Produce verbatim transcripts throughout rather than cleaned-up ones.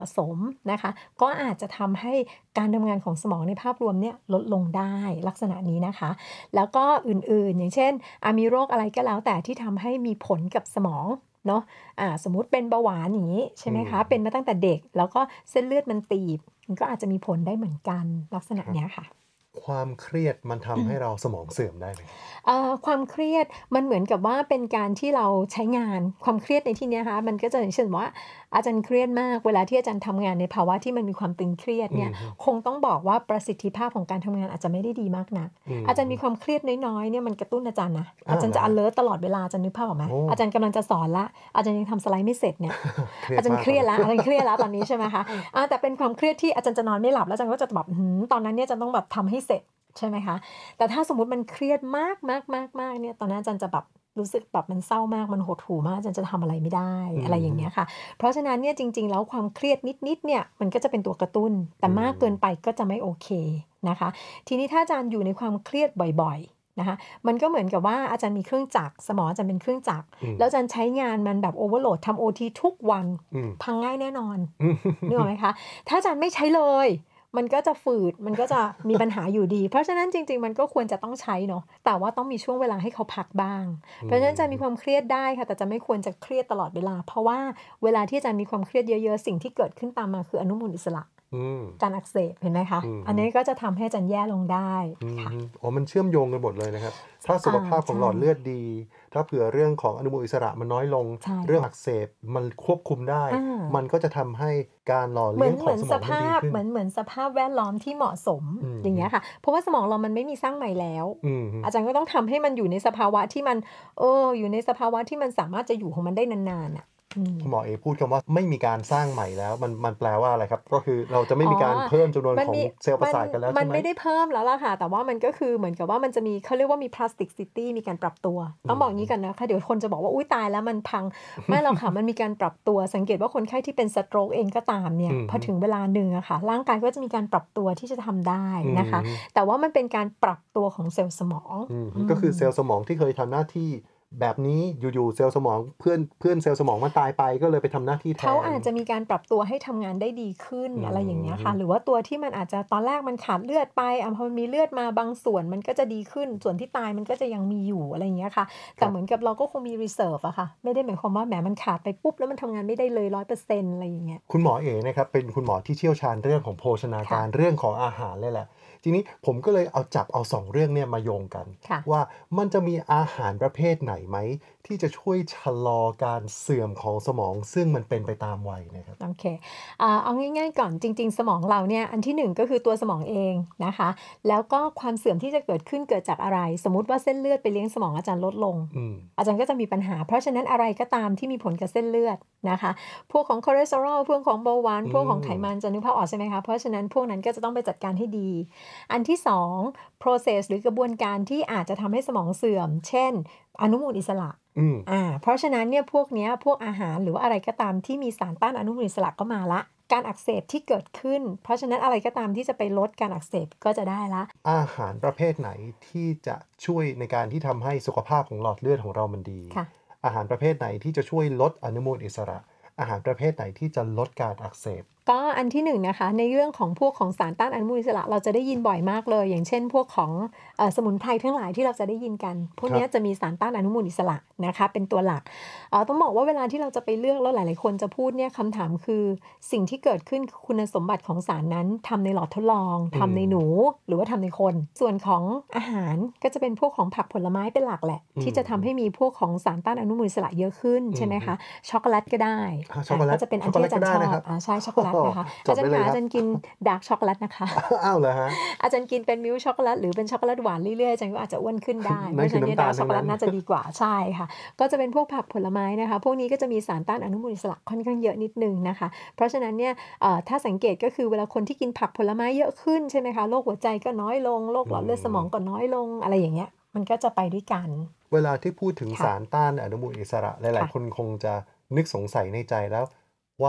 สมนะคะก็อาจจะทำให้การทำงานของสมองในภาพรวมเนี่ยลดลงได้ลักษณะนี้นะคะแล้วก็อื่นๆอย่างเช่นอ่ามีโรคอะไรก็แล้วแต่ที่ทำให้มีผลกับสมองเนาะอ่าสมมุติเป็นเบาหวานอย่างงี้ใช่อืไหมคะเป็นมมาตั้งแต่เด็กแล้วก็เส้นเลือดมันตีบมันก็อาจจะมีผลได้เหมือนกันลักษณะครับเนี้ยค่ะความเครียดมันทำให้เราสมองเสื่อมได้ไหมครับเอ่อความเครียดมันเหมือนกับว่าเป็นการที่เราใช้งานความเครียดในที่เนี้ยนะคะมันก็จะอย่างเช่นว่าอาจารย์เครียดมากเวลาที่อาจารย์ทำงานในภาวะที่มันมีความตึงเครียดเนี่ยอือฮึคงต้องบอกว่าประสิทธิภาพของการทำงานอาจจะไม่ได้ดีมากนักอือาจารย์มีความมเครียดน้อยๆเนี่ยมันกระตุ้นอาจารย์นะอาจารย์จะอ้าวเหรอครับอะเลิร์ตตลอดเวลาอาจารย์นึกภาพออกไหมโอ้อาจารย์กำลังจะสอนแล้วอาจารย์ยังทำสไลด์ไม่เสร็จเนี่ยเครียอาจารย์เครียดดมากตอนนั้นแล้วอาจารย์เครียดแล้วตอนนี้ใช่ไหมคะอาแต่เป็นความเครียดที่อาจารย์จะนอนไม่หลับแล้วอาจารย์ก็จะแบบอื้อฮือตอนนั้นเนี่ยจะต้องแบบทำให้เสร็จใช่ไหมคะ แต่ถ้าสมมุติมันเครียดมากๆๆๆเนี่ยตอนนั้นอาจารย์จะแบบรู้สึกแบบมันเศร้ามากมันหดหู่มากอาจารย์จะทำอะไรไม่ได้อือะไรอย่างเงี้ยมค่ะเพราะฉะนั้นเนี่ยจริงๆแล้วความเครียดนิดๆเนี่ยมันก็จะเป็นตัวกระตุ้นแต่อืมากมเกินไปก็จะไม่โอเคนะคะทีนี้ถ้าอาจารย์อยู่ในความเครียดบ่อยๆนะคะมันก็เหมือนกับว่าอาจารย์มีเครื่องจักรสมองอาจารย์เป็นเครื่องจักรอืมแล้วอาจารย์ใช้งานมันแบบ overload ทำโอทีทุกวันอืมพังง่ายแน่นอนอืมนึกออกไหมคะถ้าอาจารย์ไม่ใช้เลย มันก็จะฝืด มันก็จะมีปัญหาอยู่ดี เพราะฉะนั้นจริงๆ มันก็ควรจะต้องใช้เนาะแต่ว่าต้องมีช่วงเวลาให้เขาพักบ้างอืเพราะฉะนั้นจะมีความมเครียดได้ค่ะ แต่จะไม่ควรจะเครียดตลอดเวลา เพราะว่าเวลาที่อาจารย์มีความเครียดเยอะๆ สิ่งที่เกิดขึ้นตามมาคืออนุมูลอิสระอืมการอักเสบเห็นไหมคะอืมอันนี้ก็จะทำให้อาจารย์แย่ลงได้อืมค่ะอ๋อมันเชื่อมโยงกันหมดเลยนะครับถ้าสุอาขภาพของใช่หลอดเลือดดีถ้าเผื่อเรื่องของอนุมูลอิสระมันน้อยลงใช่เรื่องค่ะอักเสบมันควบคุมได้อามันก็จะทำให้การหล่อเหมือนเลี้ยงของสมองมันเหมือนสภดีขึ้นาพเหมือนเหมือนสภาพแวดล้อมที่เหมาะสมอืมฮึอย่างเงี้ยค่ะเพราะว่าสมองเรามันไม่มีสร้างใหม่แล้วอืมฮึอาจารย์ก็ต้องทำให้มันอยู่ในสภาวะที่มันเอออยู่ในสภาวะที่มันสามารถจะอยู่ของมันได้นานๆน่ะอืมคุณหมอเอพูดคำว่าไม่มีการสร้างใหม่แล้วมันมันแปลว่าอะไรครับก็คือเราจะไม่อ๋อมีการเพิ่มจำนวนของมันมีมันเซลล์ประสาทกันแล้วมันใช่ไหมไม่ได้เพิ่มแล้วล่ะค่ะแต่ว่ามันก็คือเหมือนกับว่ามันจะมีเขาเรียกว่ามี Plasticity มีการปรับตัวต้องบอกอย่างอืมฮึงี้ก่อนนะคะเดี๋ยวคนจะบอกว่าอุ๊ยตายแล้วมันพังไม่หรอกค่ะมันมีการปรับตัวสังเกตว่าคนไข้ที่เป็น stroke เองก็ตามเนี่ยอืมฮึพอถึงเวลาหนึ่งอะค่ะร่างกายก็จะมีการปรับตัวที่จะทำได้อืนะคะมแต่ว่ามันเป็นการปรับตัวของเซลล์สมองอืมอืก็คือมเซลล์สมองที่เคยทำหน้าที่แบบนี้อยู่ๆเซลล์สมองเพื่อนเพื่อนเซลล์สมองมันตายไปก็เลยไปทำหน้าที่แทเขานอาจจะมีการปรับตัวให้ทำงานได้ดีขึ้นอือะไรอย่างเงี้ยค่ะหรือมว่าตัวที่มันอาจจะตอนแรกมันขาดเลือดไปอะพอมันมีเลือดมาบางส่วนมันก็จะดีขึ้นส่วนที่ตายมันก็จะยังมีอยู่อะไรอย่างเงี้ยค่ะคแต่รับเหมือนกับเราก็คงมี reserve อะค่ะไม่ได้หมายความว่าแหมมันขาดไปปุ๊บแล้วมันทำงานไม่ได้เลยหนึ่งร้อยเปอร์เซ็นต์อร์เซ็นต์อะไรอย่างเงี้ยคุณหมอเอนะครับเป็นคุณหมอที่เชี่ยวชาญเรื่องของโภชนาค่ะการเรื่องของอาหารเลยแหละทีนี้ผมก็เลยเอาจับเอาสองเรื่องเนี่ยมาโยงกันค่ะว่ามันจะมีอาหารประเภทไหนไหมที่จะช่วยชะลอการเสื่อมของสมองซึ่งมันเป็นไปตามวัยนะครับโอเคอ่าเอาง่ายๆก่อนจริงๆสมองเราเนี่ยอันที่หนึ่งก็คือตัวสมองเองนะคะแล้วก็ความเสื่อมที่จะเกิดขึ้นเกิดจากอะไรสมมุติว่าเส้นเลือดไปเลี้ยงสมองอาจารย์ลดลงอืมอาจารย์ก็จะมีปัญหาเพราะฉะนั้นอะไรก็ตามที่มีผลกับเส้นเลือดนะคะพวกของคอเลสเตอรอลพวกของเบาหวานอืพวกของไขมมันจะนึกภาพออกใช่ไหมคะเพราะฉะนั้นพวกนั้นก็จะต้องไปจัดการให้ดีอันที่สอง process หรือกระบวนการที่อาจจะทำให้สมองเสื่อมเช่นอนุมูลอิสระอืมอาเพราะฉะนั้นเนี่ยพวกเนี้ยพวกอาหารหรือว่าอะไรก็ตามที่มีสารต้านอนุมูลอิสระก็มาแล้วการอักเสบที่เกิดขึ้นเพราะฉะนั้นอะไรก็ตามที่จะไปลดการอักเสบก็จะได้แล้วอาหารประเภทไหนที่จะช่วยในการที่ทำให้สุขภาพของหลอดเลือดของเรามันดีค่ะอาหารประเภทไหนที่จะช่วยลดอนุมูลอิสระอาหารประเภทไหนที่จะลดการอักเสบก็อันที่หนึ่งนะคะในเรื่องของพวกของสารต้านอนุมูลอิสระเราจะได้ยินบ่อยมากเลยอย่างเช่นพวกของเอ่อสมุนไพรทั้งหลายที่เราจะได้ยินกันพวกครับเนี้ยจะมีสารต้านอนุมูลอิสระนะคะเป็นตัวหลักเอ่อต้องบอกว่าเวลาที่เราจะไปเลือกแล้วหลายๆคนจะพูดเนี่ยคำถามคือสิ่งที่เกิดขึ้นคือคุณสมบัติของสารนั้นทำในหลอดทดลองอืทำในหนูมหรือว่าทำในคนส่วนของอาหารก็จะเป็นพวกของผักผลไม้เป็นหลักแหละอืที่จะทำให้มมีพวกของสารต้านอนุมูลอิสระเยอะขึ้นอืมใช่ไหมคะช็อกโกแลตก็ได้อาช็อกอ่าโกแลตก็จะเป็นอันช็อกโกแลตที่อาจารย์ชอก็ได้นะครับบอาใช่ช็อกโกแลตนะคะจอาจารย์คะดไว้เลยครับอาจารย์กินดาร์กช็อกโกแลตนะคะอ้าวเหรอฮะอาจารย์กินเป็นมิลค์ช็อกโกแลตหรือเป็นช็อกโกแลตหวานเรื่อยๆอาจารย์ก็อาจจะอ้วนขึ้นได้ เพราะฉะนั้นเนี่ยนั่นคือน้ำตาดาร์กช็อกโกแลลทั้งนั้นตน่าจะดีกว่าใช่ค่ะก็จะเป็นพวกผักผลไม้นะคะพวกนี้ก็จะมีสารต้านอนุมูลอิสระค่อนข้างเยอะนิดหนึ่งนะคะเพราะฉะนั้นเนี่ยเอ่อถ้าสังเกตก็คือเวลาคนที่กินผักผลไม้เยอะขึ้นใช่ไหมคะโรคหัวใจก็น้อยลงโรคอืหลอดเลือดสมองก็มน้อยลงอะไรอย่างเงี้ยมันก็จะไปด้วยกันเวลาที่พูดถึงค่ะสารต้านอนุมูลอิสระหลายๆคนค่ะคงจะนึกสงสัยในใจแล้วว่า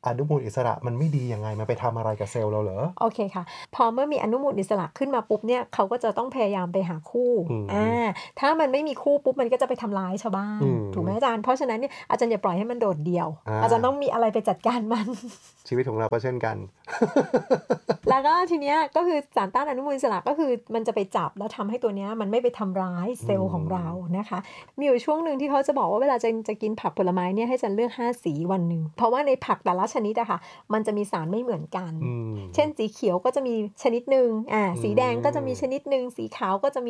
อนุมูลอิสระมันไม่ดียังไงมันไปทำอะไรกับเซลล์เราเหรอโอเคค่ะพอเมื่อมีอนุมูลอิสระขึ้นมาปุ๊บเนี่ยเขาก็จะต้องพยายามไปหาคู่อืมอาถ้ามันไม่มีคู่ปุ๊บมันก็จะไปทำร้ายชาวบ้านอืมถูกไหมอาจารย์เพราะฉะนั้นเนี่ยอาจารย์อย่าปล่อยให้มันโดดเดี่ยวอาอาจารย์ต้องมีอะไรไปจัดการมันชีวิตของเราก็เช่นกันแล้วก็ทีเนี้ยก็คือสารต้านอนุมูลอิสระก็คือมันจะไปจับแล้วทำให้ตัวเนี้ยมันไม่ไปทำร้ายเซลล์ของเรานะคะมีอยู่ช่วงหนึ่งที่เขาจะบอกว่าเวลาจะจะกินผักผลไม้เนี่ยให้จันเลือกห้าสีวันหนึ่งเพราะว่าในผักแต่ละชนิดอะค่ะมันจะมีสารไม่เหมือนกันอืมเช่นสีเขียวก็จะมีชนิดหนึ่งอ่าสีแดงก็จะมีชนิดหนึ่งสีขาวก็จะมี